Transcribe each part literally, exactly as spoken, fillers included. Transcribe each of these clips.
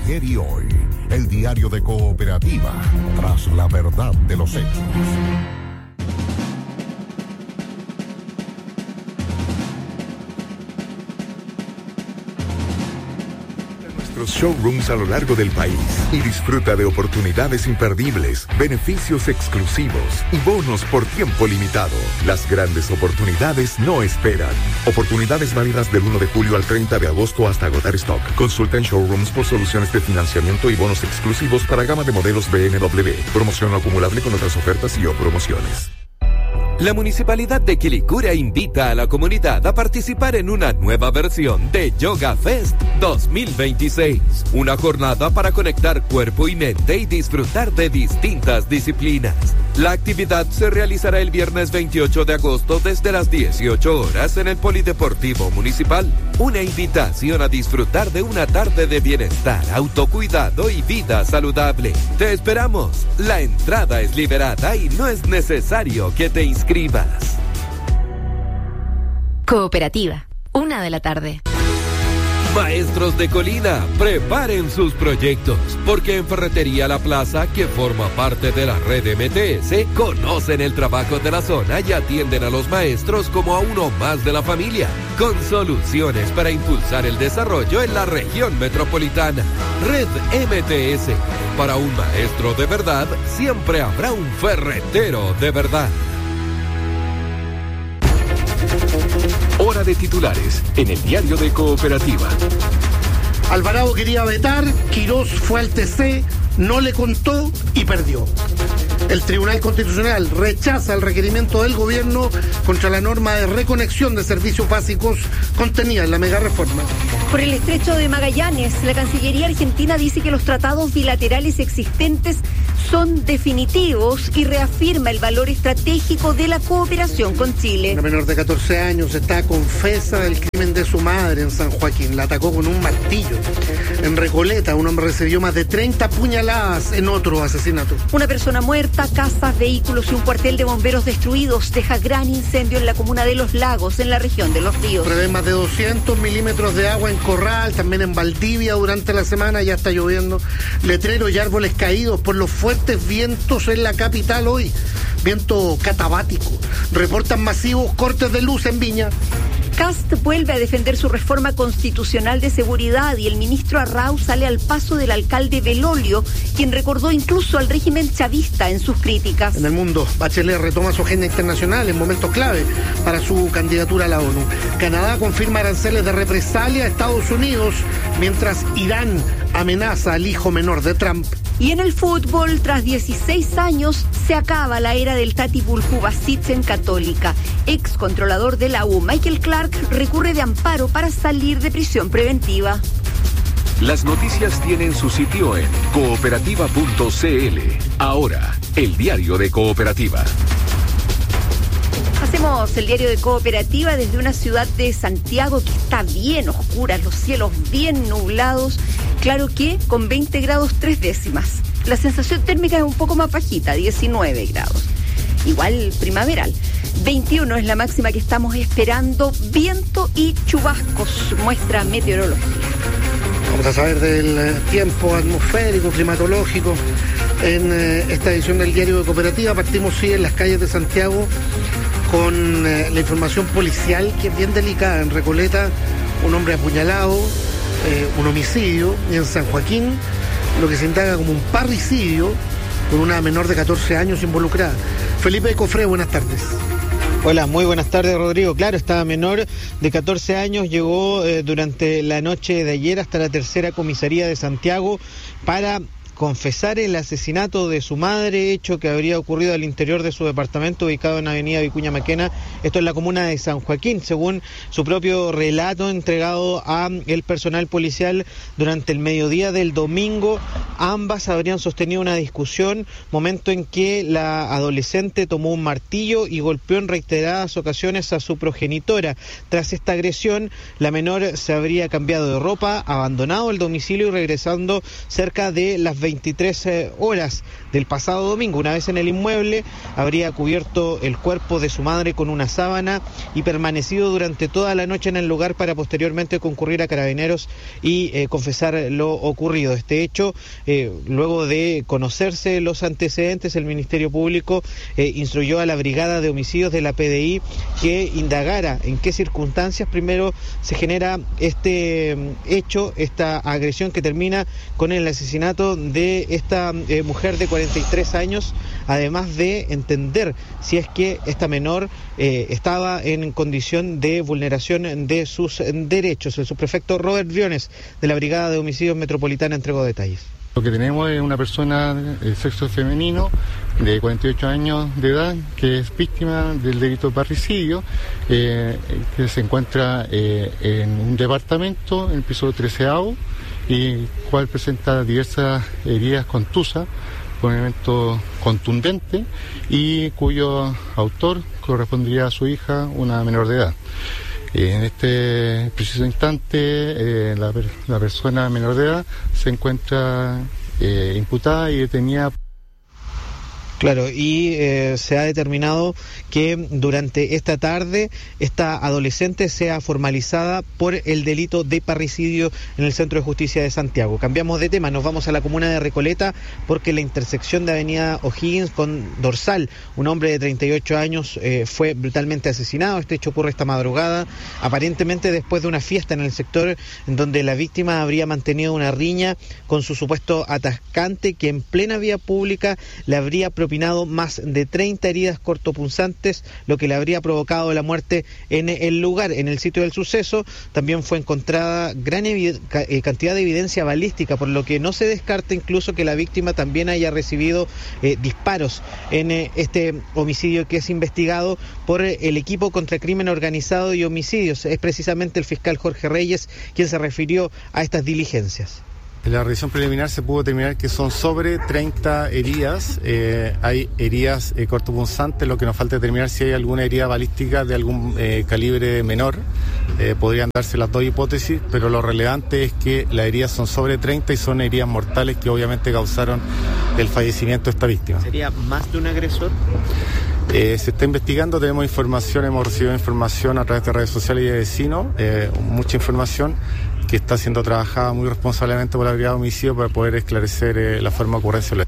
Ayer y hoy, el diario de Cooperativa, tras la verdad de los hechos. Showrooms a lo largo del país y disfruta de oportunidades imperdibles, beneficios exclusivos y bonos por tiempo limitado. Las grandes oportunidades no esperan. Oportunidades válidas del uno de julio al treinta de agosto hasta agotar stock. Consulta en Showrooms por soluciones de financiamiento y bonos exclusivos para gama de modelos B M W. Promoción no acumulable con otras ofertas y o promociones. La Municipalidad de Quilicura invita a la comunidad a participar en una nueva versión de Yoga Fest dos mil veintiséis. Una jornada para conectar cuerpo y mente y disfrutar de distintas disciplinas. La actividad se realizará el viernes veintiocho de agosto desde las dieciocho horas en el Polideportivo Municipal. Una invitación a disfrutar de una tarde de bienestar, autocuidado y vida saludable. Te esperamos. La entrada es liberada y no es necesario que te inscribas. Escribas. Cooperativa, una de la tarde. Maestros de Colina, preparen sus proyectos, porque en Ferretería La Plaza, que forma parte de la red M T S, conocen el trabajo de la zona y atienden a los maestros como a uno más de la familia, con soluciones para impulsar el desarrollo en la región metropolitana. Red M T S, para un maestro de verdad, siempre habrá un ferretero de verdad. Hora de titulares en el diario de Cooperativa. Alvarado quería vetar, Quirós fue al T C, no le contó y perdió. El Tribunal Constitucional rechaza el requerimiento del gobierno contra la norma de reconexión de servicios básicos contenida en la megareforma. Por el estrecho de Magallanes, la Cancillería argentina dice que los tratados bilaterales existentes son definitivos y reafirma el valor estratégico de la cooperación con Chile. Una menor de catorce años está confesa del crimen de su madre en San Joaquín. La atacó con un martillo. En Recoleta, un hombre recibió más de treinta puñaladas en otro asesinato. Una persona muerta, casas, vehículos y un cuartel de bomberos destruidos deja gran incendio en la comuna de Los Lagos, en la región de Los Ríos. Prevé más de doscientos milímetros de agua en Corral, también en Valdivia durante la semana, ya está lloviendo. Letreros y árboles caídos por los fuertes vientos en la capital hoy. Viento catabático. Reportan masivos cortes de luz en Viña. Kast vuelve a defender su reforma constitucional de seguridad y el ministro Arrau sale al paso del alcalde Belolio, quien recordó incluso al régimen chavista en sus críticas. En el mundo, Bachelet retoma su agenda internacional en momentos clave para su candidatura a la ONU. Canadá confirma aranceles de represalia a Estados Unidos, mientras Irán amenaza al hijo menor de Trump. Y en el fútbol, tras dieciséis años, se acaba la era del Tati Buljubasic en Católica. Ex controlador de la U, Michael Clark, recurre de amparo para salir de prisión preventiva. Las noticias tienen su sitio en cooperativa punto c l. Ahora, el diario de Cooperativa. Hacemos el diario de Cooperativa desde una ciudad de Santiago que está bien oscura, los cielos bien nublados, claro que con veinte grados tres décimas. La sensación térmica es un poco más bajita, diecinueve grados. Igual primaveral. veintiuno es la máxima que estamos esperando, viento y chubascos, muestra meteorológica. Vamos a saber del tiempo atmosférico, climatológico en eh, esta edición del diario de Cooperativa. Partimos sí en las calles de Santiago con eh, la información policial que es bien delicada. En Recoleta, un hombre apuñalado, eh, un homicidio, y en San Joaquín lo que se indaga como un parricidio con una menor de catorce años involucrada. Felipe Cofré, buenas tardes. Hola, muy buenas tardes, Rodrigo. Claro, esta menor de catorce años llegó eh, durante la noche de ayer hasta la tercera comisaría de Santiago para confesar el asesinato de su madre, hecho que habría ocurrido al interior de su departamento ubicado en Avenida Vicuña Maquena, esto en la comuna de San Joaquín, según su propio relato entregado a el personal policial durante el mediodía del domingo. Ambas habrían sostenido una discusión, momento en que la adolescente tomó un martillo y golpeó en reiteradas ocasiones a su progenitora. Tras esta agresión, la menor se habría cambiado de ropa, abandonado el domicilio y regresando cerca de las veintitrés horas del pasado domingo. Una vez en el inmueble, habría cubierto el cuerpo de su madre con una sábana y permanecido durante toda la noche en el lugar para posteriormente concurrir a Carabineros y eh, confesar lo ocurrido. Este hecho, eh, luego de conocerse los antecedentes, el Ministerio Público eh, instruyó a la Brigada de Homicidios de la P D I que indagara en qué circunstancias primero se genera este hecho, esta agresión que termina con el asesinato de esta eh, mujer de cuarenta y tres años, además de entender si es que esta menor eh, estaba en condición de vulneración de sus derechos. El subprefecto Robert Briones, de la Brigada de Homicidios Metropolitana, entregó detalles. Lo que tenemos es una persona de sexo femenino de cuarenta y ocho años de edad que es víctima del delito de parricidio, eh, que se encuentra eh, en un departamento en el piso treceavo y cual presenta diversas heridas contusas por un evento contundente y cuyo autor correspondería a su hija, una menor de edad. En este preciso instante, eh, la, la persona menor de edad se encuentra eh, imputada y detenida. Claro, y eh, se ha determinado que durante esta tarde esta adolescente sea formalizada por el delito de parricidio en el Centro de Justicia de Santiago. Cambiamos de tema, nos vamos a la comuna de Recoleta porque la intersección de Avenida O'Higgins con Dorsal, un hombre de treinta y ocho años eh, fue brutalmente asesinado. Este hecho ocurre esta madrugada, aparentemente después de una fiesta en el sector en donde la víctima habría mantenido una riña con su supuesto atascante que en plena vía pública le habría propinado más de treinta heridas cortopunzantes, lo que le habría provocado la muerte en el lugar. En el sitio del suceso también fue encontrada gran evi- eh, cantidad de evidencia balística, por lo que no se descarta incluso que la víctima también haya recibido eh, disparos en eh, este homicidio que es investigado por eh, el equipo contra crimen organizado y homicidios. Es precisamente el fiscal Jorge Reyes quien se refirió a estas diligencias. En la revisión preliminar se pudo determinar que son sobre treinta heridas, eh, hay heridas eh, cortopunzantes, lo que nos falta determinar si hay alguna herida balística de algún eh, calibre menor, eh, podrían darse las dos hipótesis, pero lo relevante es que las heridas son sobre treinta y son heridas mortales que obviamente causaron el fallecimiento de esta víctima. ¿Sería más de un agresor? Eh, se está investigando, tenemos información, hemos recibido información a través de redes sociales y de vecinos, eh, mucha información que está siendo trabajada muy responsablemente por la Brigada de Homicidio para poder esclarecer eh, la forma de ocurrencia.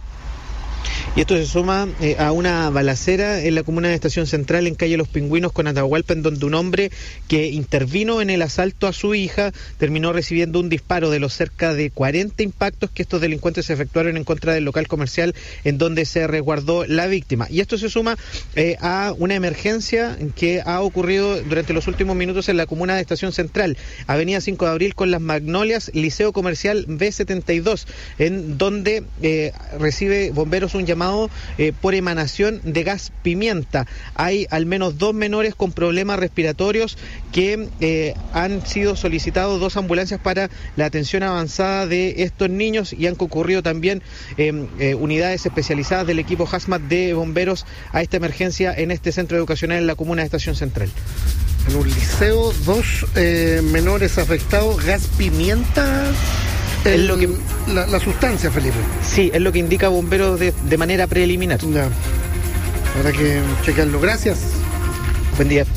Y esto se suma eh, a una balacera en la comuna de Estación Central, en calle Los Pingüinos con Atahualpa, en donde un hombre que intervino en el asalto a su hija terminó recibiendo un disparo de los cerca de cuarenta impactos que estos delincuentes efectuaron en contra del local comercial en donde se resguardó la víctima. Y esto se suma eh, a una emergencia que ha ocurrido durante los últimos minutos en la comuna de Estación Central, avenida cinco de abril con Las Magnolias, Liceo Comercial B setenta y dos, en donde eh, recibe bomberos un llamado Eh, por emanación de gas pimienta. Hay al menos dos menores con problemas respiratorios que eh, han sido solicitados dos ambulancias para la atención avanzada de estos niños y han concurrido también eh, eh, unidades especializadas del equipo Hazmat de bomberos a esta emergencia en este centro educacional en la comuna de Estación Central. En un liceo, dos eh, menores afectados, gas pimienta. El, es lo que la, la sustancia, Felipe. Sí, es lo que indica bomberos de, de manera preliminar. Ya. Habrá que checarlo. Gracias. Buen día.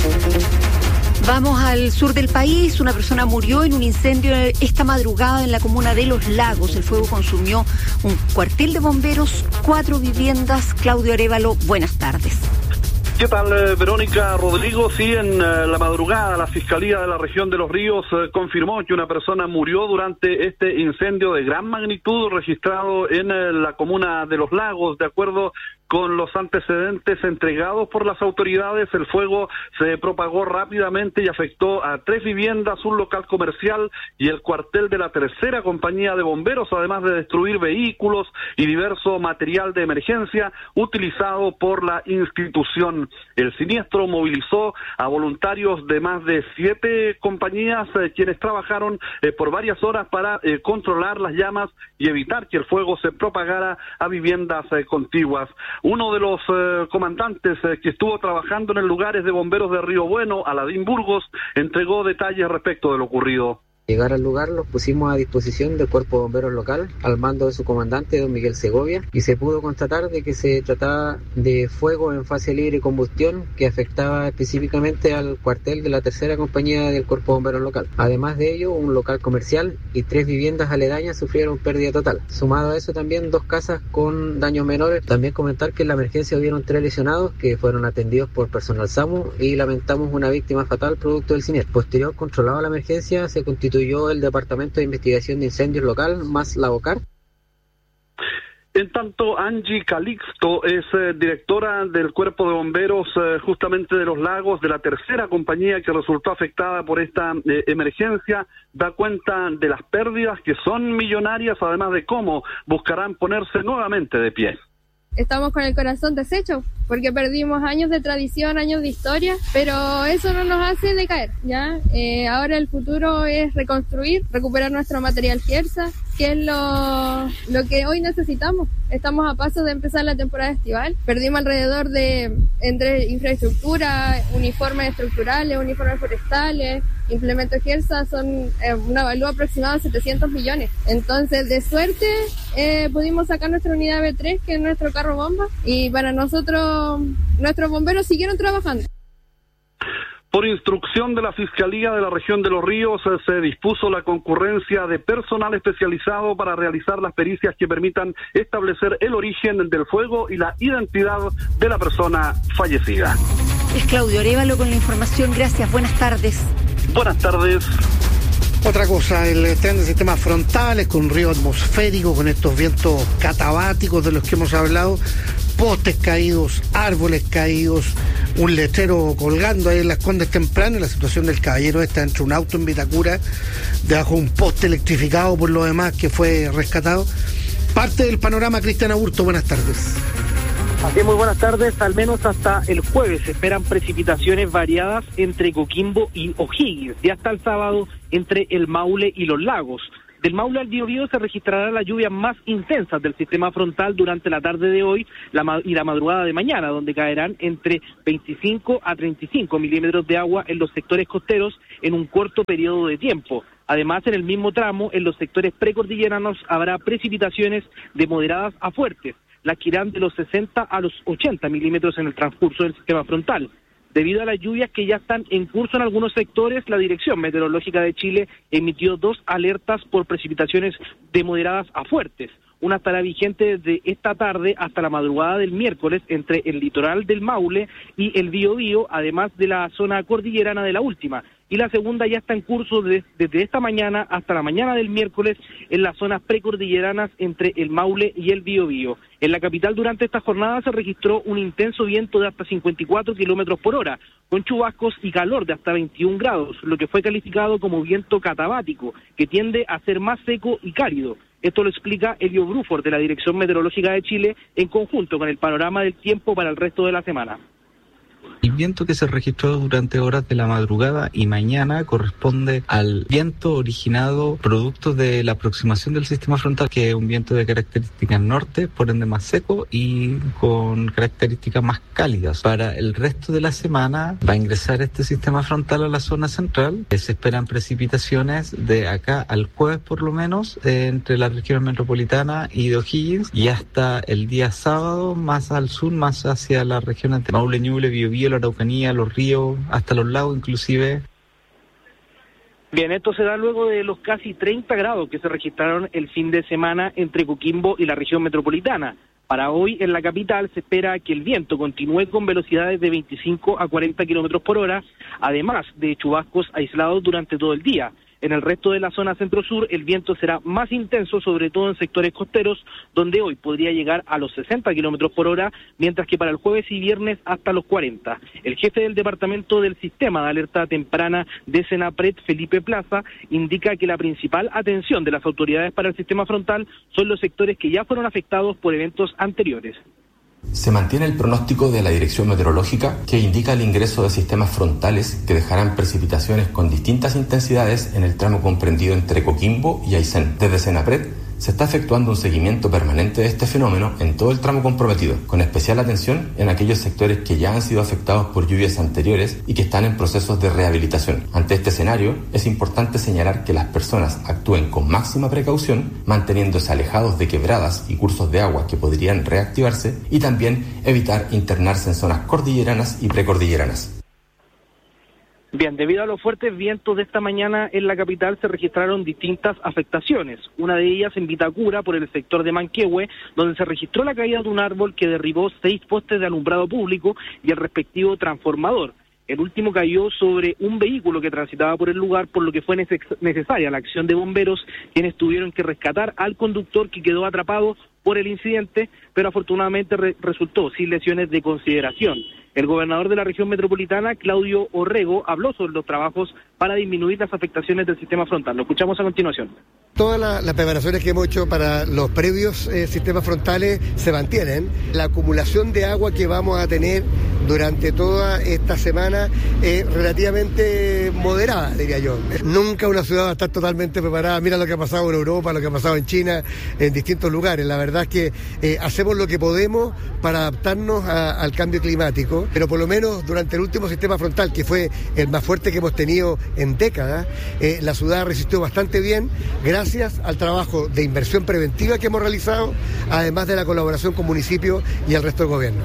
Vamos al sur del país. Una persona murió en un incendio esta madrugada en la comuna de Los Lagos. El fuego consumió un cuartel de bomberos, cuatro viviendas. Claudio Arévalo, buenas tardes. ¿Qué tal, eh, Verónica, Rodrigo? Sí, en eh, la madrugada la Fiscalía de la Región de Los Ríos eh, confirmó que una persona murió durante este incendio de gran magnitud registrado en eh, la comuna de Los Lagos. De acuerdo con los antecedentes entregados por las autoridades, el fuego se propagó rápidamente y afectó a tres viviendas, un local comercial y el cuartel de la tercera compañía de bomberos, además de destruir vehículos y diverso material de emergencia utilizado por la institución. El siniestro movilizó a voluntarios de más de siete compañías, eh, quienes trabajaron eh, por varias horas para eh, controlar las llamas y evitar que el fuego se propagara a viviendas eh, contiguas. Uno de los eh, comandantes eh, que estuvo trabajando en el lugar es de bomberos de Río Bueno, Aladín Burgos, entregó detalles respecto de lo ocurrido. Llegar al lugar los pusimos a disposición del Cuerpo de Bomberos local al mando de su comandante, don Miguel Segovia, y se pudo constatar de que se trataba de fuego en fase libre de combustión que afectaba específicamente al cuartel de la tercera compañía del Cuerpo de Bomberos local. Además de ello, un local comercial y tres viviendas aledañas sufrieron pérdida total. Sumado a eso también dos casas con daños menores. También comentar que en la emergencia hubieron tres lesionados que fueron atendidos por personal SAMU y lamentamos una víctima fatal producto del siniestro. Posterior, controlado a la emergencia, se constituyó el Departamento de Investigación de Incendios local más la OCAR. En tanto, Angie Calixto es eh, directora del Cuerpo de Bomberos eh, justamente de Los Lagos, de la tercera compañía que resultó afectada por esta eh, emergencia. Da cuenta de las pérdidas que son millonarias, además de cómo buscarán ponerse nuevamente de pie. Estamos con el corazón deshecho porque perdimos años de tradición, años de historia, pero eso no nos hace decaer, ¿ya? Eh, ahora el futuro es reconstruir, recuperar nuestro material Fierza, que es lo, lo que hoy necesitamos. Estamos a paso de empezar la temporada estival. Perdimos alrededor de, entre infraestructura, uniformes estructurales, uniformes forestales, implementos Fierza, son eh, una valúa aproximada de setecientos millones. Entonces, de suerte, eh, pudimos sacar nuestra unidad B tres, que es nuestro carro bomba, y para nosotros, nuestros bomberos siguieron trabajando. Por instrucción de la Fiscalía de la Región de Los Ríos, se dispuso la concurrencia de personal especializado para realizar las pericias que permitan establecer el origen del fuego y la identidad de la persona fallecida. Es Claudio Arévalo con la información. Gracias. Buenas tardes. Buenas tardes. Otra cosa, el tren de sistemas frontales con río atmosférico, con estos vientos catabáticos de los que hemos hablado, postes caídos, árboles caídos, un letrero colgando ahí en Las Condes temprano, la situación del caballero está entre un auto en Vitacura, debajo de un poste electrificado por lo demás que fue rescatado. Parte del panorama, Cristian Aburto, buenas tardes. Así, muy buenas tardes. Al menos hasta el jueves se esperan precipitaciones variadas entre Coquimbo y O'Higgins, y hasta el sábado entre el Maule y Los Lagos. Del Maule al Biobío se registrará las lluvias más intensas del sistema frontal durante la tarde de hoy la, y la madrugada de mañana, donde caerán entre veinticinco a treinta y cinco milímetros de agua en los sectores costeros en un corto periodo de tiempo. Además, en el mismo tramo, en los sectores precordilleranos habrá precipitaciones de moderadas a fuertes, las que irán de los sesenta a los ochenta milímetros en el transcurso del sistema frontal. Debido a las lluvias que ya están en curso en algunos sectores, la Dirección Meteorológica de Chile emitió dos alertas por precipitaciones de moderadas a fuertes. Una estará vigente desde esta tarde hasta la madrugada del miércoles entre el litoral del Maule y el Biobío, además de la zona cordillerana de la última. Y la segunda ya está en curso de, desde esta mañana hasta la mañana del miércoles en las zonas precordilleranas entre el Maule y el Biobío. En la capital durante esta jornada se registró un intenso viento de hasta cincuenta y cuatro kilómetros por hora, con chubascos y calor de hasta veintiún grados, lo que fue calificado como viento catabático, que tiende a ser más seco y cálido. Esto lo explica Elio Bruford de la Dirección Meteorológica de Chile en conjunto con el panorama del tiempo para el resto de la semana. El viento que se registró durante horas de la madrugada y mañana corresponde al viento originado producto de la aproximación del sistema frontal, que es un viento de características norte, por ende más seco y con características más cálidas. Para el resto de la semana va a ingresar este sistema frontal a la zona central. Se esperan precipitaciones de acá al jueves por lo menos eh, entre la región metropolitana y de O'Higgins, y hasta el día sábado más al sur, más hacia las regiones de Maule, Ñuble, Biobío, la Araucanía, los ríos, hasta los lagos inclusive. Bien, esto se da luego de los casi treinta grados que se registraron el fin de semana entre Coquimbo y la región metropolitana. Para hoy en la capital se espera que el viento continúe con velocidades de veinticinco a cuarenta kilómetros por hora, además de chubascos aislados durante todo el día. En el resto de la zona centro-sur el viento será más intenso, sobre todo en sectores costeros, donde hoy podría llegar a los sesenta kilómetros por hora, mientras que para el jueves y viernes hasta los cuarenta. El jefe del Departamento del Sistema de Alerta Temprana de Senapred, Felipe Plaza, indica que la principal atención de las autoridades para el sistema frontal son los sectores que ya fueron afectados por eventos anteriores. Se mantiene el pronóstico de la Dirección Meteorológica que indica el ingreso de sistemas frontales que dejarán precipitaciones con distintas intensidades en el tramo comprendido entre Coquimbo y Aysén. Desde Senapred se está efectuando un seguimiento permanente de este fenómeno en todo el tramo comprometido, con especial atención en aquellos sectores que ya han sido afectados por lluvias anteriores y que están en procesos de rehabilitación. Ante este escenario, es importante señalar que las personas actúen con máxima precaución, manteniéndose alejados de quebradas y cursos de agua que podrían reactivarse, y también evitar internarse en zonas cordilleranas y precordilleranas. Bien, debido a los fuertes vientos de esta mañana en la capital se registraron distintas afectaciones. Una de ellas en Vitacura, por el sector de Manquehue, donde se registró la caída de un árbol que derribó seis postes de alumbrado público y el respectivo transformador. El último cayó sobre un vehículo que transitaba por el lugar, por lo que fue neces- necesaria la acción de bomberos, quienes tuvieron que rescatar al conductor que quedó atrapado por el incidente, pero afortunadamente re- resultó sin lesiones de consideración. El gobernador de la región metropolitana, Claudio Orrego, habló sobre los trabajos para disminuir las afectaciones del sistema frontal. Lo escuchamos a continuación. Todas la, las preparaciones que hemos hecho para los previos eh, sistemas frontales se mantienen. La acumulación de agua que vamos a tener durante toda esta semana es relativamente moderada, diría yo. Nunca una ciudad va a estar totalmente preparada. Mira lo que ha pasado en Europa, lo que ha pasado en China, en distintos lugares. La verdad es que eh, hacemos lo que podemos para adaptarnos a, al cambio climático, pero por lo menos durante el último sistema frontal, que fue el más fuerte que hemos tenido en décadas, eh, la ciudad resistió bastante bien, gracias al trabajo de inversión preventiva que hemos realizado, además de la colaboración con municipios y el resto del gobierno.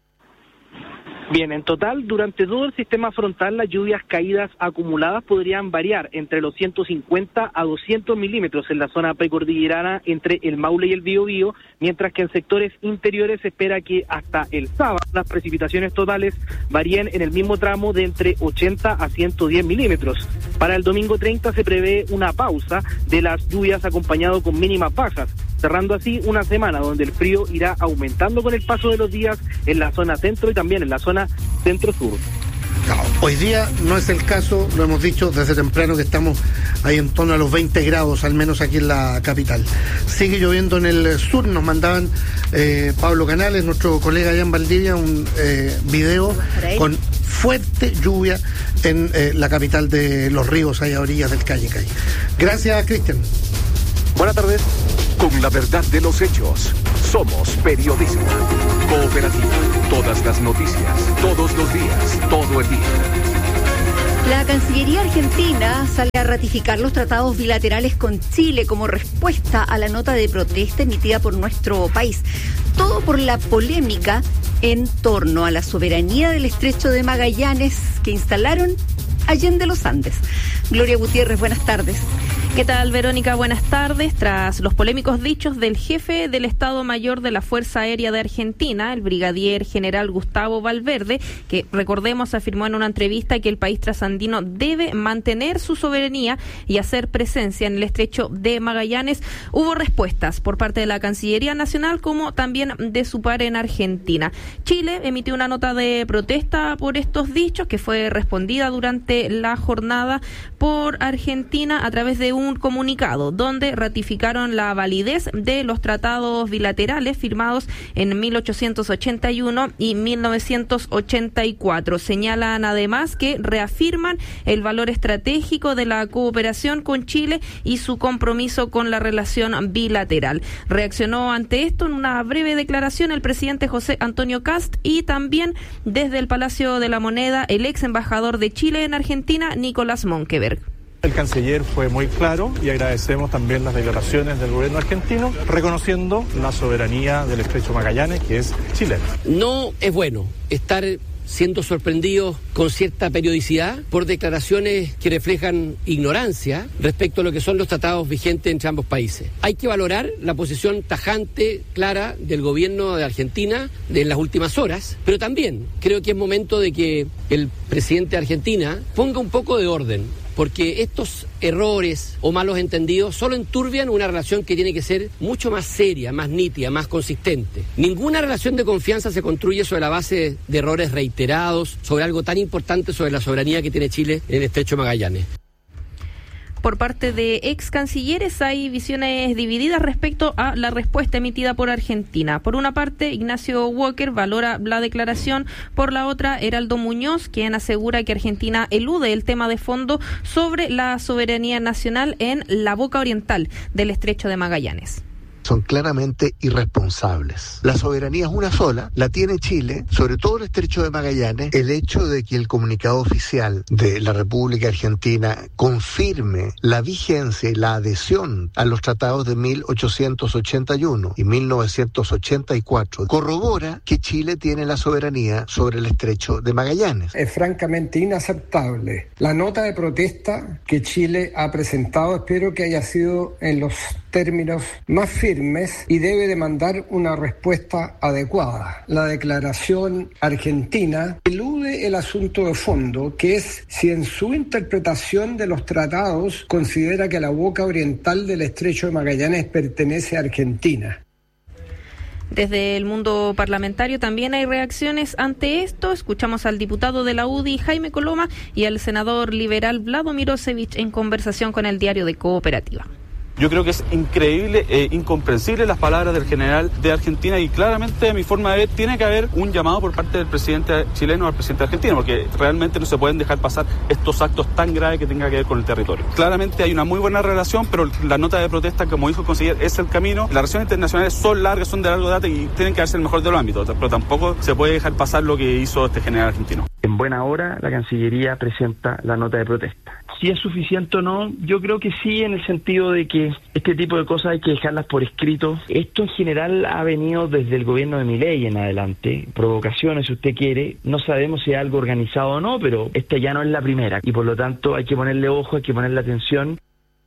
Bien, en total, durante todo el sistema frontal, las lluvias caídas acumuladas podrían variar entre los ciento cincuenta a doscientos milímetros en la zona precordillerana entre el Maule y el Biobío, mientras que en sectores interiores se espera que hasta el sábado las precipitaciones totales varíen en el mismo tramo de entre ochenta a ciento diez milímetros. Para el domingo treinta se prevé una pausa de las lluvias acompañado con mínimas bajas, cerrando así una semana donde el frío irá aumentando con el paso de los días en la zona centro y también en la zona centro-sur. No, hoy día no es el caso, lo hemos dicho desde temprano que estamos ahí en torno a los veinte grados, al menos aquí en la capital. Sigue lloviendo en el sur, nos mandaban eh, Pablo Canales, nuestro colega allá en Valdivia, un eh, video con fuerte lluvia en eh, la capital de Los Ríos, ahí a orillas del Calle Calle. Gracias, Cristian. Buenas tardes. Con la verdad de los hechos, somos periodismo. Cooperativa. Todas las noticias, todos los días, todo el día. La Cancillería argentina sale a ratificar los tratados bilaterales con Chile como respuesta a la nota de protesta emitida por nuestro país. Todo por la polémica en torno a la soberanía del Estrecho de Magallanes que instalaron Allende los Andes. Gloria Gutiérrez, buenas tardes. ¿Qué tal, Verónica? Buenas tardes. Tras los polémicos dichos del jefe del Estado Mayor de la Fuerza Aérea de Argentina, el brigadier general Gustavo Valverde, que recordemos afirmó en una entrevista que el país trasandino debe mantener su soberanía y hacer presencia en el Estrecho de Magallanes, hubo respuestas por parte de la Cancillería Nacional como también de su par en Argentina. Chile emitió una nota de protesta por estos dichos que fue respondida durante la jornada por Argentina a través de un comunicado donde ratificaron la validez de los tratados bilaterales firmados en mil ochocientos ochenta y uno y mil novecientos ochenta y cuatro. Señalan además que reafirman el valor estratégico de la cooperación con Chile y su compromiso con la relación bilateral. Reaccionó ante esto en una breve declaración el presidente José Antonio Kast y también desde el Palacio de la Moneda el ex embajador de Chile en Argentina, Nicolás Monkeberg. El canciller fue muy claro y agradecemos también las declaraciones del gobierno argentino reconociendo la soberanía del Estrecho Magallanes, que es chilena. No es bueno estar siendo sorprendidos con cierta periodicidad por declaraciones que reflejan ignorancia respecto a lo que son los tratados vigentes entre ambos países. Hay que valorar la posición tajante, clara del gobierno de Argentina de las últimas horas, pero también creo que es momento de que el presidente de Argentina ponga un poco de orden, porque estos errores o malos entendidos solo enturbian una relación que tiene que ser mucho más seria, más nítida, más consistente. Ninguna relación de confianza se construye sobre la base de errores reiterados, sobre algo tan importante sobre la soberanía que tiene Chile en el Estrecho de Magallanes. Por parte de ex cancilleres hay visiones divididas respecto a la respuesta emitida por Argentina. Por una parte, Ignacio Walker valora la declaración, por la otra, Heraldo Muñoz, quien asegura que Argentina elude el tema de fondo sobre la soberanía nacional en la boca oriental del Estrecho de Magallanes. Son claramente irresponsables. La soberanía es una sola, la tiene Chile, sobre todo el Estrecho de Magallanes. El hecho de que el comunicado oficial de la República Argentina confirme la vigencia y la adhesión a los tratados de mil ochocientos ochenta y uno y mil novecientos ochenta y cuatro corrobora que Chile tiene la soberanía sobre el Estrecho de Magallanes. Es francamente inaceptable la nota de protesta que Chile ha presentado. Espero que haya sido en los términos más firmes y debe demandar una respuesta adecuada. La declaración argentina elude el asunto de fondo, que es si en su interpretación de los tratados considera que la boca oriental del Estrecho de Magallanes pertenece a Argentina. Desde el mundo parlamentario también hay reacciones ante esto. Escuchamos al diputado de la U D I, Jaime Coloma, y al senador liberal Vlado Mirosevich en conversación con el diario de Cooperativa. Yo creo que es increíble e incomprensible las palabras del general de Argentina y claramente, a mi forma de ver, tiene que haber un llamado por parte del presidente chileno al presidente argentino, porque realmente no se pueden dejar pasar estos actos tan graves que tengan que ver con el territorio. Claramente hay una muy buena relación, pero la nota de protesta, como dijo el consejero, es el camino. Las relaciones internacionales son largas, son de largo data y tienen que darse el mejor de los ámbitos, pero tampoco se puede dejar pasar lo que hizo este general argentino. En buena hora, la Cancillería presenta la nota de protesta. Si es suficiente o no, yo creo que sí, en el sentido de que este tipo de cosas hay que dejarlas por escrito. Esto en general ha venido desde el gobierno de Milei en adelante, provocaciones si usted quiere, no sabemos si es algo organizado o no, pero esta ya no es la primera y por lo tanto hay que ponerle ojo, hay que ponerle atención.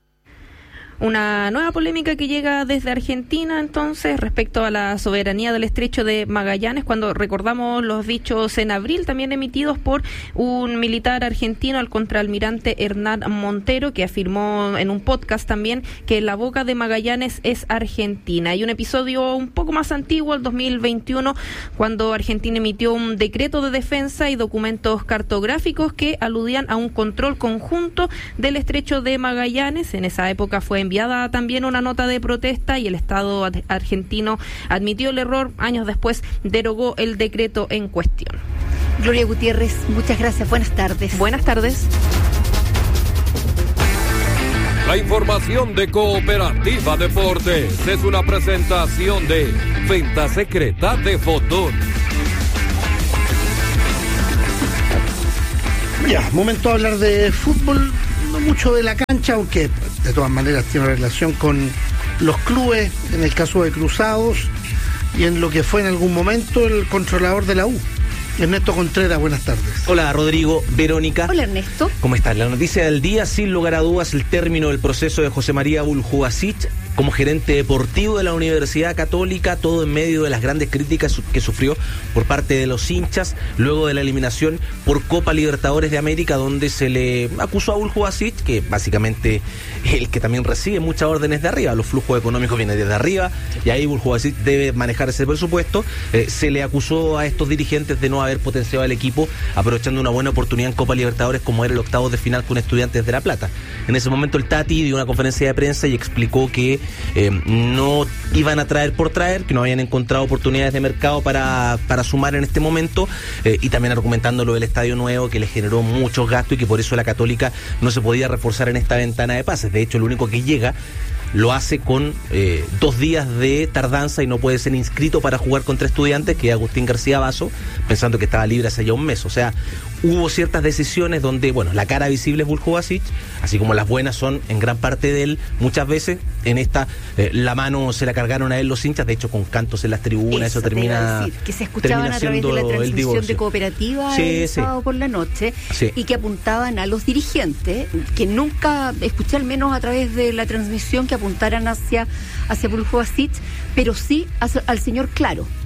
Una nueva polémica que llega desde Argentina, entonces, respecto a la soberanía del Estrecho de Magallanes, cuando recordamos los dichos en abril, también emitidos por un militar argentino, el contraalmirante Hernán Montero, que afirmó en un podcast también que la boca de Magallanes es Argentina. Hay un episodio un poco más antiguo, el dos mil veintiuno, cuando Argentina emitió un decreto de defensa y documentos cartográficos que aludían a un control conjunto del Estrecho de Magallanes. En esa época fue enviada también una nota de protesta y el Estado argentino admitió el error. Años después derogó el decreto en cuestión. Gloria Gutiérrez, muchas gracias. Buenas tardes. Buenas tardes. La información de Cooperativa Deportes es una presentación de Venta Secreta de Fotón. Ya, momento de hablar de fútbol, no mucho de la cancha, aunque de todas maneras tiene relación con los clubes, en el caso de Cruzados y en lo que fue en algún momento el controlador de la U. Ernesto Contreras, buenas tardes. Hola Rodrigo, Verónica. Hola Ernesto. ¿Cómo estás? La noticia del día, sin lugar a dudas, el término del proceso de José María Buljubasic como gerente deportivo de la Universidad Católica, todo en medio de las grandes críticas que sufrió por parte de los hinchas luego de la eliminación por Copa Libertadores de América, donde se le acusó a Buljubasic, que básicamente es el que también recibe muchas órdenes de arriba, los flujos económicos vienen desde arriba y ahí Buljubasic debe manejar ese presupuesto. Eh, se le acusó a estos dirigentes de no haber potenciado al equipo aprovechando una buena oportunidad en Copa Libertadores como era el octavo de final con Estudiantes de La Plata. En ese momento el Tati dio una conferencia de prensa y explicó que eh, no iban a traer por traer, que no habían encontrado oportunidades de mercado para, para sumar en este momento, eh, y también argumentando lo del estadio nuevo que le generó muchos gastos y que por eso la Católica no se podía reforzar en esta ventana de pases. De hecho, el único que llega lo hace con eh, dos días de tardanza y no puede ser inscrito para jugar contra Estudiantes, que es Agustín García Basso, pensando que estaba libre hace ya un mes. O sea, hubo ciertas decisiones donde, bueno, la cara visible es Buljubasic, así como las buenas son en gran parte de él. Muchas veces en esta eh, la mano se la cargaron a él los hinchas, de hecho con cantos en las tribunas, eso, eso termina decir, que se escuchaban a través de la transmisión de Cooperativa sí, el sí. sábado por la noche, sí. y que apuntaban a los dirigentes, que nunca escuché, al menos a través de la transmisión, que apuntaran hacia, hacia Buljubasic, pero sí hacia, al señor Claro,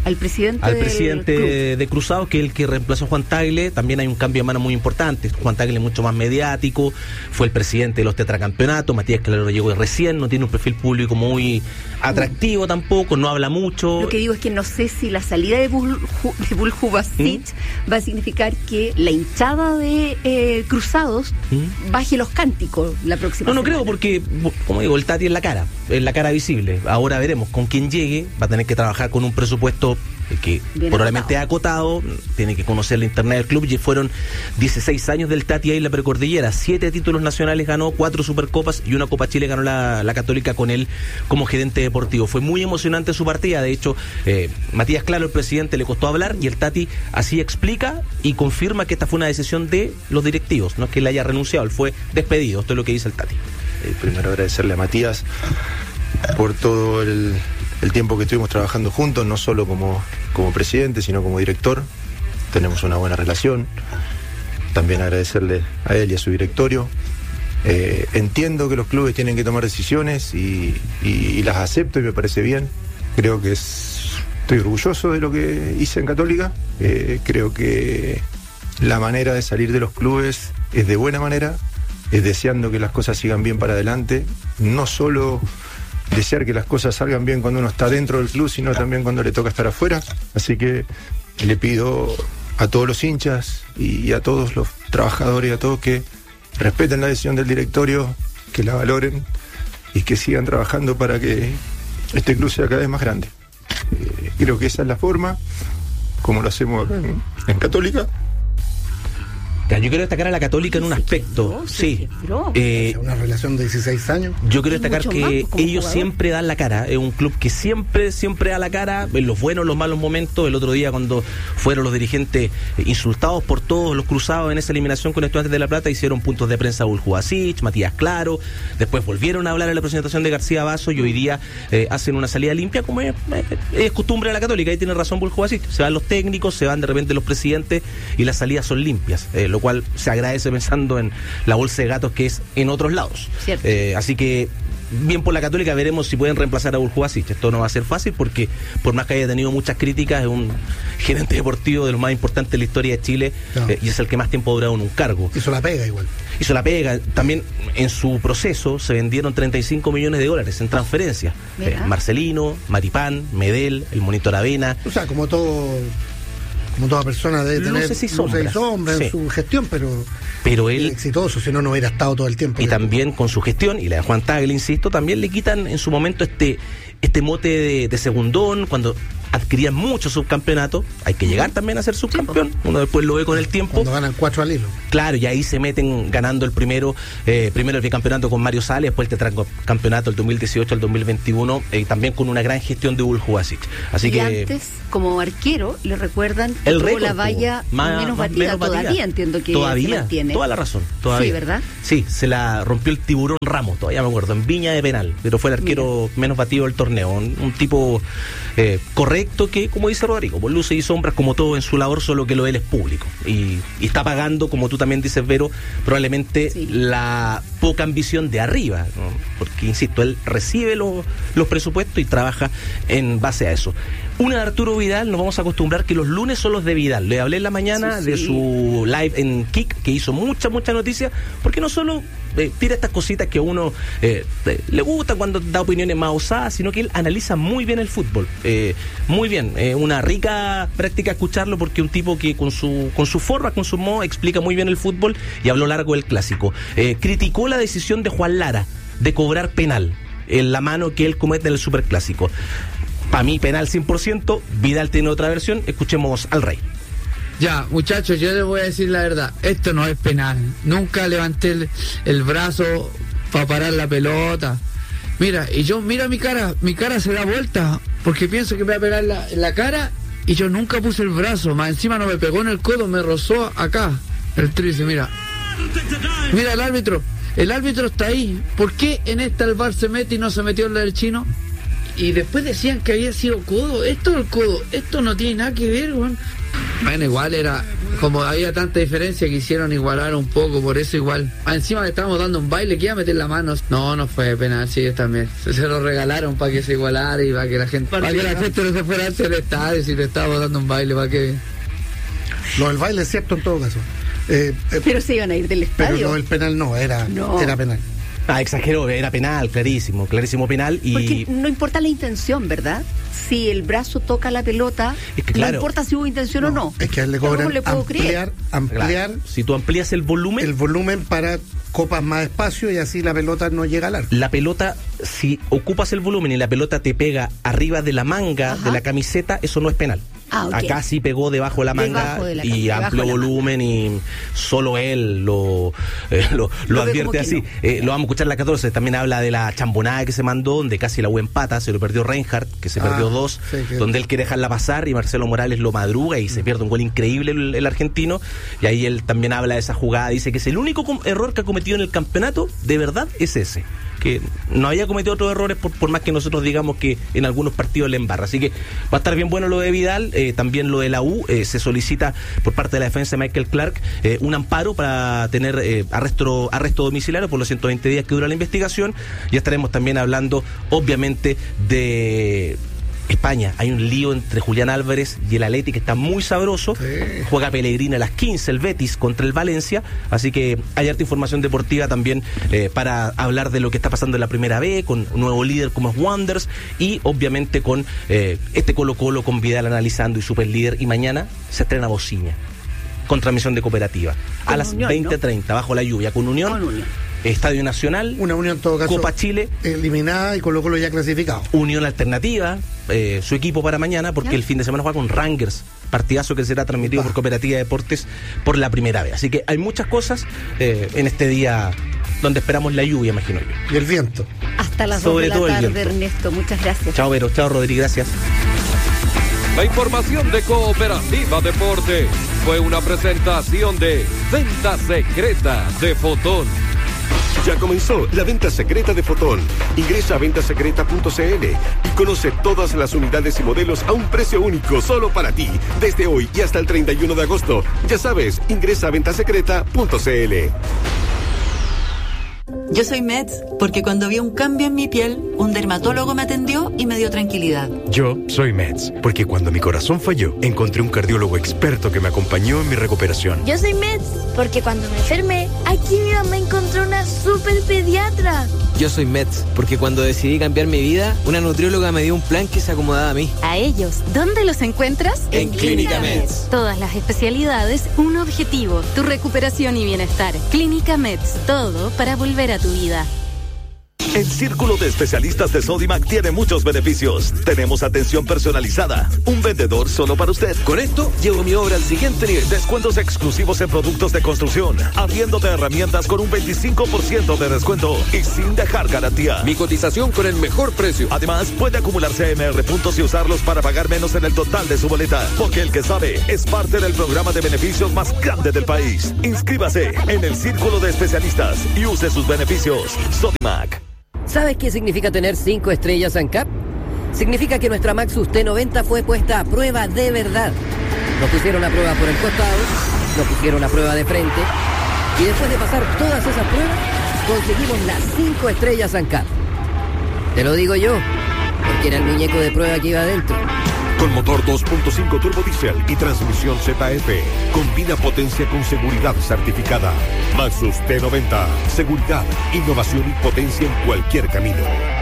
al presidente, al del presidente club. de Cruzados, que es el que reemplazó a Juan Tagle. También hay un cambio de mano muy importante. Juan Tagle es mucho más mediático, fue el presidente de los tetracampeonatos. Matías Claro llegó recién, no tiene un perfil público muy atractivo tampoco, no habla mucho. Lo que digo es que no sé si la salida de Bul, de Bul Jubasic ¿Mm? va a significar que la hinchada de eh, Cruzados ¿Mm? baje los cánticos la próxima No, no semana. creo, porque, como digo, el Tati es la cara, es la cara visible. Ahora veremos con quién llegue, va a tener que trabajar con un presupuesto que Bien probablemente acotado. acotado, tiene que conocer la internet del club. Y fueron dieciséis años del Tati ahí en la precordillera, siete títulos nacionales ganó, cuatro supercopas y una Copa Chile ganó la, la Católica con él como gerente deportivo. Fue muy emocionante su partida, de hecho eh, Matías Claro, el presidente, le costó hablar y el Tati así explica y confirma que esta fue una decisión de los directivos, no es que él haya renunciado, él fue despedido. Esto es lo que dice el Tati. Eh, primero agradecerle a Matías por todo el el tiempo que estuvimos trabajando juntos, no solo como, como presidente, sino como director. Tenemos una buena relación. También agradecerle a él y a su directorio. Eh, entiendo que los clubes tienen que tomar decisiones y, y, y las acepto y me parece bien. Creo que es, estoy orgulloso de lo que hice en Católica. Eh, creo que la manera de salir de los clubes es de buena manera, es deseando que las cosas sigan bien para adelante, no solo desear que las cosas salgan bien cuando uno está dentro del club, sino también cuando le toca estar afuera. Así que le pido a todos los hinchas y a todos los trabajadores, a todos que respeten la decisión del directorio, que la valoren y que sigan trabajando para que este club sea cada vez más grande. Eh, creo que esa es la forma, como lo hacemos acá en, en Católica. Yo quiero destacar a la Católica en un aspecto, sí. Eh, una relación de dieciséis años. Yo quiero destacar que más, ellos jugador. siempre dan la cara. Es un club que siempre, siempre da la cara en los buenos, los malos momentos. El otro día cuando fueron los dirigentes insultados por todos los Cruzados en esa eliminación con Estudiantes de La Plata, hicieron puntos de prensa a Bul Jubasic, Matías Claro. Después volvieron a hablar en la presentación de García Basso y hoy día eh, hacen una salida limpia como es, es costumbre de la Católica. Ahí tiene razón Bul Jubasic. Se van los técnicos, se van de repente los presidentes y las salidas son limpias. Eh, lo cual se agradece pensando en la bolsa de gatos que es en otros lados. Eh, así que bien por la Católica, veremos si pueden reemplazar a Bul Jubasic. Esto no va a ser fácil porque por más que haya tenido muchas críticas, es un gerente deportivo de los más importantes de la historia de Chile. No. eh, y es el que más tiempo ha durado en un cargo. Hizo la pega igual. Hizo la pega. También en su proceso se vendieron treinta y cinco millones de dólares en transferencias. Eh, Marcelino, Maripán, Medel, el Monitor Avena. O sea, como todo... como toda persona debe tener luces y sombras, sombras sí. en su gestión, pero, pero él exitoso, si no, no hubiera estado todo el tiempo. Y también con su gestión, y la de Juan Tagle, insisto, también le quitan en su momento este, este mote de, de segundón, cuando adquirían muchos subcampeonatos. Hay que llegar también a ser subcampeón, uno después lo ve con el tiempo. Cuando ganan cuatro al hilo. Claro, y ahí se meten ganando el primero, eh, primero el bicampeonato con Mario Sales, después el tetracampeonato del dos mil dieciocho al dos mil veintiuno, eh, también con una gran gestión de Bul Jubasic. Así y que antes, como arquero, le recuerdan que el tuvo récord, la valla más, menos, más, batida. menos batida. Todavía entiendo que todavía, se mantiene. Toda la razón, todavía. Sí, ¿verdad? Sí, se la rompió el Tiburón Ramos, todavía me acuerdo, en Viña de Penal, pero fue el arquero Mira. menos batido del torneo. Un, un tipo eh, correcto que, como dice Rodrigo, por luces y sombras, como todo en su labor, solo que lo de él es público. Y, y está pagando, como tú también dices, Vero, probablemente sí. la poca ambición de arriba, ¿no? Porque, insisto, él recibe lo, los presupuestos y trabaja en base a eso. Una de Arturo Vidal, nos vamos a acostumbrar que los lunes son los de Vidal. Le hablé en la mañana sí, sí. de su live en Kik, que hizo mucha, mucha noticia, porque no solo eh, tira estas cositas que a uno eh, eh, le gusta cuando da opiniones más osadas, sino que él analiza muy bien el fútbol. Eh, muy bien, eh, una rica práctica escucharlo, porque un tipo que con su con su forma, con su modo, explica muy bien el fútbol y habló largo del clásico. Eh, criticó la decisión de Juan Lara de cobrar penal en la mano que él comete en el Superclásico. Para mí, penal cien por ciento. Vidal tiene otra versión. Escuchemos al Rey. Ya, muchachos, yo les voy a decir la verdad. Esto no es penal. Nunca levanté el, el brazo para parar la pelota. Mira, y yo, mira mi cara. Mi cara se da vuelta porque pienso que me va a pegar la, en la cara, y yo nunca puse el brazo. Más encima no me pegó en el codo, me rozó acá. El tríceps, mira. Mira el árbitro. El árbitro está ahí. ¿Por qué en esta el V A R se mete y no se metió en la del chino? Y después decían que había sido codo. Esto es el codo. Esto no tiene nada que ver, weón. Bueno, igual era, como había tanta diferencia, quisieron igualar un poco, por eso igual. Encima le estábamos dando un baile, que iba a meter la mano. No, no fue penal, sí, también. Se, se lo regalaron para que se igualara y para que la gente, para que la gente no se fuera hacia el estadio, si le estábamos dando un baile, para que... Lo del baile es cierto en todo caso. Eh, eh, pero se iban a ir del estadio. Pero lo del penal no, era, no. era penal. Ah, exageró, era penal, clarísimo, clarísimo penal. Y... Porque no importa la intención, ¿verdad? Si el brazo toca la pelota, es que, claro, no importa si hubo intención no, o no. Es que a él le cobran le puedo ampliar, ampliar claro. Si tú amplías el volumen... El volumen para copas más espacio y así la pelota no llega al arco. La pelota, si ocupas el volumen y la pelota te pega arriba de la manga, ajá, de la camiseta, eso no es penal. Ah, okay. Acá sí pegó debajo de la manga de la, y amplio volumen y solo él lo, eh, lo, lo, lo advierte así. No. Eh, lo vamos a escuchar en la catorce, también habla de la chambonada que se mandó, donde casi la U empata, se lo perdió Reinhardt, que se ah, perdió dos, sí, que... donde él quiere dejarla pasar y Marcelo Morales lo madruga y mm. se pierde un gol increíble el, el argentino, y ahí él también habla de esa jugada, dice que es el único com- error que ha cometido en el campeonato, de verdad es ese. Que no había cometido otros errores por, por más que nosotros digamos que en algunos partidos le embarra. Así que va a estar bien bueno lo de Vidal, eh, también lo de la U, eh, se solicita por parte de la defensa de Michael Clark eh, un amparo para tener eh, arresto, arresto domiciliario por los ciento veinte días que dura la investigación, y estaremos también hablando obviamente de... España, hay un lío entre Julián Álvarez y el Atleti que está muy sabroso, sí. Juega Pellegrini a las quince el Betis contra el Valencia, así que hay harta información deportiva también eh, para hablar de lo que está pasando en la Primera B, con un nuevo líder como es Wanderers, y obviamente con eh, este Colo Colo con Vidal analizando y super líder, y mañana se estrena Bociña con transmisión de Cooperativa a las Unión, veinte treinta, ¿no? Bajo la lluvia, con Unión, con Unión. Estadio Nacional, una Unión en todo caso, Copa Chile eliminada y Colo Colo ya clasificado. Unión Alternativa, eh, su equipo para mañana, porque ¿ya? El fin de semana juega con Rangers, partidazo que será transmitido ah. por Cooperativa de Deportes por la primera vez. Así que hay muchas cosas eh, en este día donde esperamos la lluvia, imagino yo. Y el viento. Hasta las dos de la tarde, Ernesto. Muchas gracias. Chao, Vero. Chao, Rodri. Gracias. La información de Cooperativa Deportes fue una presentación de Venta Secreta de Fotón. Ya comenzó la venta secreta de Fotón. Ingresa a venta secreta punto c l y conoce todas las unidades y modelos a un precio único solo para ti. Desde hoy y hasta el treinta y uno de agosto. Ya sabes, ingresa a venta secreta punto c l. Yo soy Meds porque cuando vi un cambio en mi piel, un dermatólogo me atendió y me dio tranquilidad. Yo soy Meds porque cuando mi corazón falló, encontré un cardiólogo experto que me acompañó en mi recuperación. Yo soy Meds porque cuando me enfermé, aquí mi mamá encontró una super pediatra. Yo soy Meds porque cuando decidí cambiar mi vida, una nutrióloga me dio un plan que se acomodaba a mí. A ellos, ¿dónde los encuentras? En, en Clínica Meds. Todas las especialidades, un objetivo, tu recuperación y bienestar. Clínica Meds, todo para volver a tu vida. El Círculo de Especialistas de Sodimac tiene muchos beneficios. Tenemos atención personalizada, un vendedor solo para usted. Con esto, llevo mi obra al siguiente nivel. Descuentos exclusivos en productos de construcción, arriendo de herramientas con un veinticinco por ciento de descuento y sin dejar garantía. Mi cotización con el mejor precio. Además, puede acumular C M R puntos y usarlos para pagar menos en el total de su boleta. Porque el que sabe es parte del programa de beneficios más grande del país. Inscríbase en el Círculo de Especialistas y use sus beneficios. Sodimac. ¿Sabes qué significa tener cinco estrellas ANCAP? Significa que nuestra Maxus T noventa fue puesta a prueba de verdad. Nos pusieron a prueba por el costado, nos pusieron a prueba de frente, y después de pasar todas esas pruebas, conseguimos las cinco estrellas ANCAP. Te lo digo yo, porque era el muñeco de prueba que iba adentro. Con motor dos punto cinco turbo diésel y transmisión Z F. Combina potencia con seguridad certificada. Maxus T noventa. Seguridad, innovación y potencia en cualquier camino.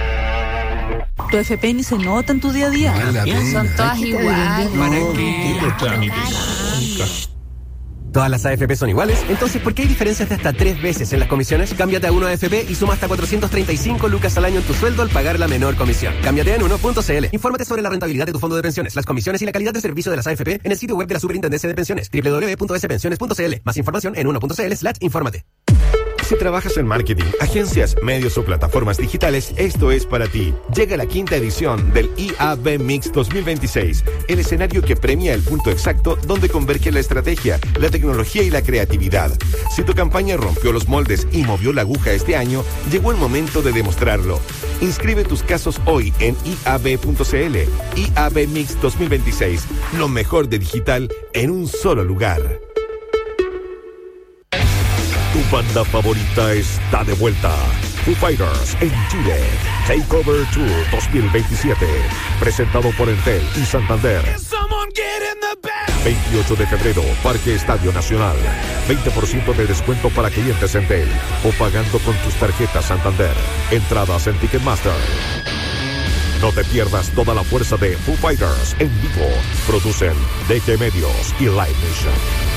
Tu F P ni se nota en tu día a día. Son todas iguales. ¿Para qué? Los trámites. ¿Todas las A F P son iguales? Entonces, ¿por qué hay diferencias de hasta tres veces en las comisiones? Cámbiate a uno A F P y suma hasta cuatrocientos treinta y cinco lucas al año en tu sueldo al pagar la menor comisión. Cámbiate en uno punto c l. Infórmate sobre la rentabilidad de tu fondo de pensiones, las comisiones y la calidad de servicio de las A F P en el sitio web de la Superintendencia de Pensiones, doble u doble u doble u punto s pensiones punto c l. Más información en uno punto c l slash infórmate. Si trabajas en marketing, agencias, medios o plataformas digitales, esto es para ti. Llega la quinta edición del I A B Mix dos mil veintiséis, el escenario que premia el punto exacto donde converge la estrategia, la tecnología y la creatividad. Si tu campaña rompió los moldes y movió la aguja este año, llegó el momento de demostrarlo. Inscribe tus casos hoy en I A B punto C L. I A B Mix dos mil veintiséis, lo mejor de digital en un solo lugar. Tu banda favorita está de vuelta. Foo Fighters en Chile. Takeover Tour dos mil veintisiete. Presentado por Entel y Santander. veintiocho de febrero, Parque Estadio Nacional. veinte por ciento de descuento para clientes Entel o pagando con tus tarjetas Santander. Entradas en Ticketmaster. No te pierdas toda la fuerza de Foo Fighters en vivo. Producen D G Medios y Live Nation.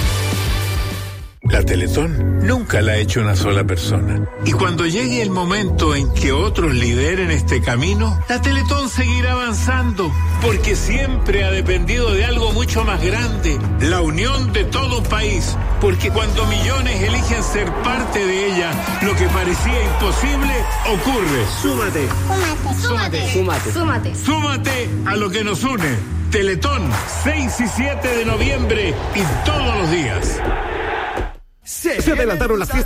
La Teletón nunca la ha hecho una sola persona. Y cuando llegue el momento en que otros lideren este camino, la Teletón seguirá avanzando, porque siempre ha dependido de algo mucho más grande, la unión de todo un país. Porque cuando millones eligen ser parte de ella, lo que parecía imposible ocurre. Súmate. Súmate. Súmate. Súmate. Súmate a lo que nos une. Teletón, seis y siete de noviembre y todos los días. Se adelantaron las fiestas